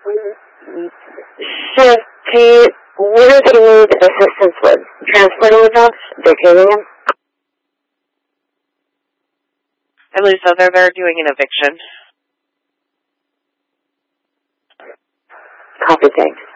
So, what does he need assistance with? Transporting the dogs? Vacating them? I believe so. They're doing an eviction. Copy, thanks.